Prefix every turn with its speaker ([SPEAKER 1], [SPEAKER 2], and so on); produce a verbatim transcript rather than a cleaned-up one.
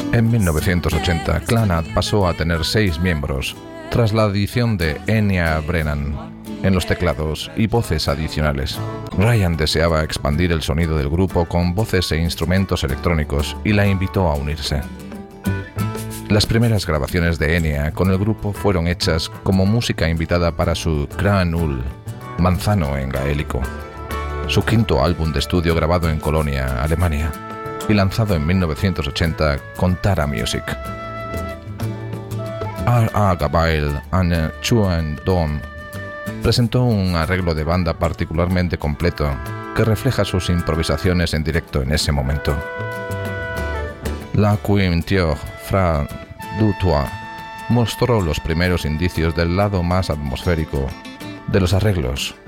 [SPEAKER 1] En mil novecientos ochenta, Clannad pasó a tener seis miembros, tras la adición de Enya Brennan en los teclados y voces adicionales. Ryan deseaba expandir el sonido del grupo con voces e instrumentos electrónicos y la invitó a unirse. Las primeras grabaciones de Enya con el grupo fueron hechas como música invitada para su Gran Ul, manzano en gaélico, su quinto álbum de estudio grabado en Colonia, Alemania, y lanzado en mil novecientos ochenta con Tara Music. R A Gabail and Chuan Dom presentó un arreglo de banda particularmente completo que refleja sus improvisaciones en directo en ese momento. La Quintior Fra du Toit mostró los primeros indicios del lado más atmosférico de los arreglos